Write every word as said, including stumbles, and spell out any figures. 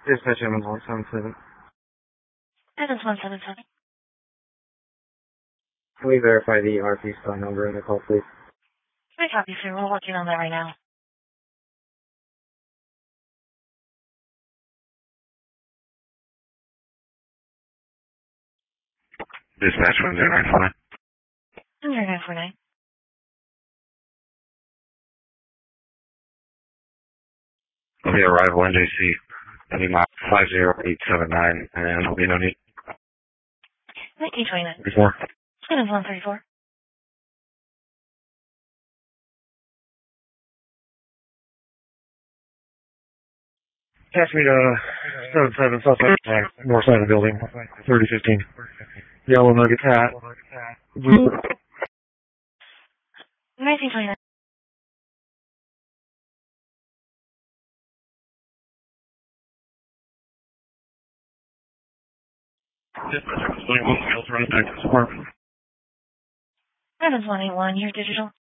Dispatch Evans one seven seven. Evans one seven seven. Can we verify the R P phone number in the call, please? I copy, sir. We're working on that right now. Dispatch one zero nine four nine. one zero nine four nine. Okay, arrival N J C. W five zero eight seven nine, and will be no need. nineteen twenty-nine. Before. Evans one thirty-four. Pass me to seven seven Southwest Drive, north side of the building, thirty fifteen. Yellow Nugget Hat. nineteen twenty-nine. Dispatch one zero one field run back to support. Evans one eight one. You're digital.